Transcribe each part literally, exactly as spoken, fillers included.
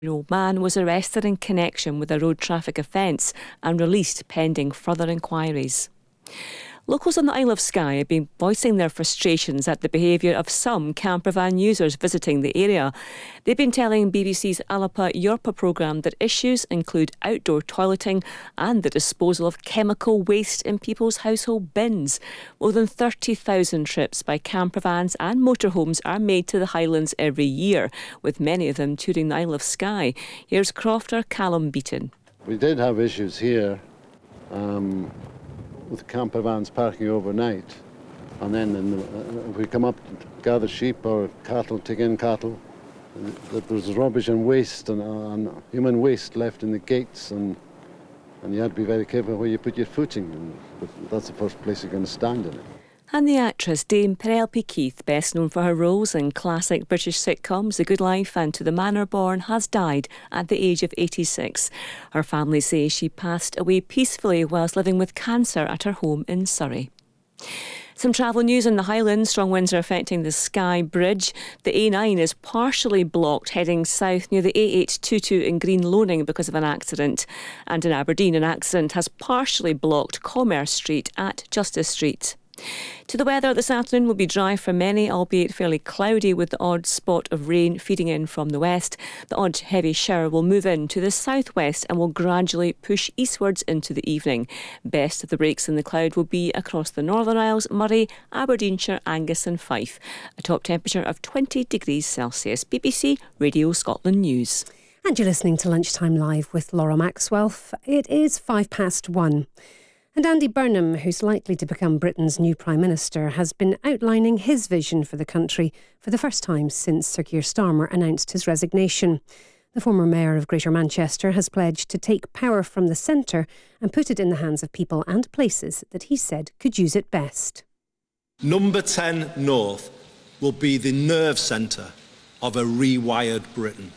Old man was arrested in connection with a road traffic offence and released pending further inquiries. Locals on the Isle of Skye have been voicing their frustrations at the behaviour of some campervan users visiting the area. They've been telling B B C's Alapa Yorpa programme that issues include outdoor toileting and the disposal of chemical waste in people's household bins. More than thirty thousand trips by campervans and motorhomes are made to the Highlands every year, with many of them touring the Isle of Skye. Here's crofter Callum Beaton. We did have issues here. Um, with camper vans parking overnight, and then in the, uh, if we come up to gather sheep or cattle, take in cattle, uh, there was rubbish and waste and, uh, and human waste left in the gates, and and you had to be very careful where you put your footing, and that's the first place you're going to stand in it. And the actress Dame Penelope Keith, best known for her roles in classic British sitcoms The Good Life and To the Manor Born, has died at the age of eighty-six. Her family say she passed away peacefully whilst living with cancer at her home in Surrey. Some travel news in the Highlands. Strong winds are affecting the Skye Bridge. The A nine is partially blocked heading south near the A eight twenty-two in Green Loaning because of an accident. And in Aberdeen, an accident has partially blocked Commerce Street at Justice Street. To the weather, this afternoon will be dry for many, albeit fairly cloudy with the odd spot of rain feeding in from the west. The odd heavy shower will move in to the southwest and will gradually push eastwards into the evening. Best of the breaks in the cloud will be across the Northern Isles, Moray, Aberdeenshire, Angus and Fife. A top temperature of twenty degrees Celsius. B B C Radio Scotland News. And you're listening to Lunchtime Live with Laura Maxwell. It is five past one. And Andy Burnham, who's likely to become Britain's new Prime Minister, has been outlining his vision for the country for the first time since Sir Keir Starmer announced his resignation. The former Mayor of Greater Manchester has pledged to take power from the centre and put it in the hands of people and places that he said could use it best. Number ten North will be the nerve centre of a rewired Britain.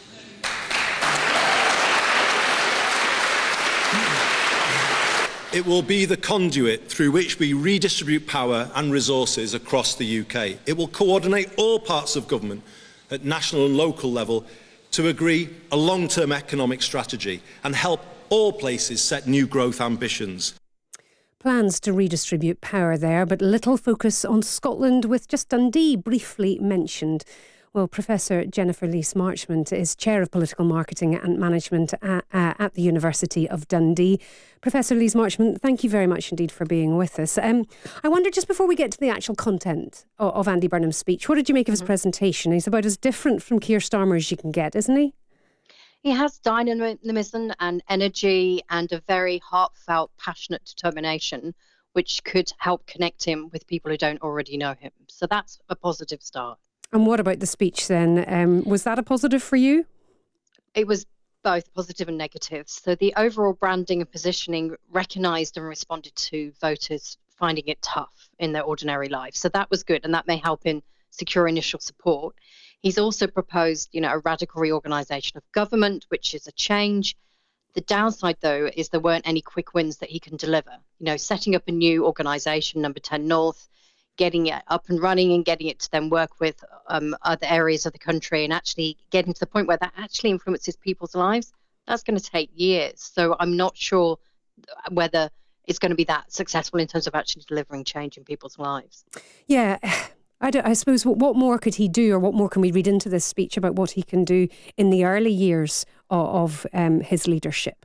It will be the conduit through which we redistribute power and resources across the U K. It will coordinate all parts of government at national and local level to agree a long-term economic strategy and help all places set new growth ambitions. Plans to redistribute power there, but little focus on Scotland, with just Dundee briefly mentioned. Well, Professor Jennifer Lees-Marchment is Chair of Political Marketing and Management at, uh, at the University of Dundee. Professor Lees-Marchment, thank you very much indeed for being with us. Um, I wonder, just before we get to the actual content of, of Andy Burnham's speech, what did you make of his mm-hmm. presentation? He's about as different from Keir Starmer as you can get, isn't he? He has dynamism and energy and a very heartfelt, passionate determination, which could help connect him with people who don't already know him. So that's a positive start. And what about the speech then? Um, was that a positive for you? It was both positive and negative. So the overall branding and positioning recognised and responded to voters finding it tough in their ordinary life. So that was good, and that may help in secure initial support. He's also proposed, you know, a radical reorganisation of government, which is a change. The downside, though, is there weren't any quick wins that he can deliver. You know, setting up a new organisation, Number ten North, getting it up and running and getting it to then work with um, other areas of the country and actually getting to the point where that actually influences people's lives, that's going to take years. So I'm not sure whether it's going to be that successful in terms of actually delivering change in people's lives. Yeah, I, don't, I suppose what, what more could he do, or what more can we read into this speech about what he can do in the early years of, of um, his leadership?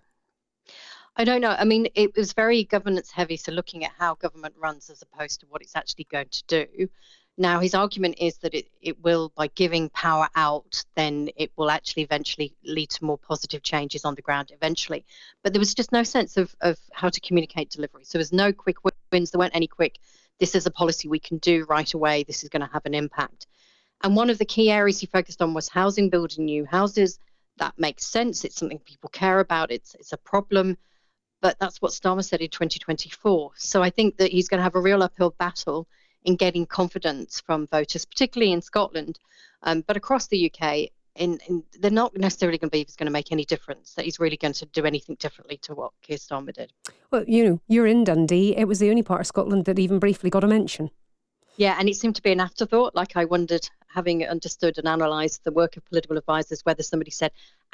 I don't know. I mean, it was very governance heavy, so looking at how government runs as opposed to what it's actually going to do. Now, his argument is that it, it will, by giving power out, then it will actually eventually lead to more positive changes on the ground eventually. But there was just no sense of, of how to communicate delivery. So there was no quick wins. There weren't any quick, this is a policy we can do right away. This is going to have an impact. And one of the key areas he focused on was housing, building new houses. That makes sense. It's something people care about. It's it's a problem. But that's what Starmer said in twenty twenty-four. So I think that he's going to have a real uphill battle in getting confidence from voters, particularly in Scotland, um, but across the U K. In, in, they're not necessarily going to believe it's going to make any difference, that he's really going to do anything differently to what Keir Starmer did. Well, you know, you're in Dundee. It was the only part of Scotland that even briefly got a mention. Yeah, and it seemed to be an afterthought. Like, I wondered, having understood and analysed the work of political advisors, whether somebody said,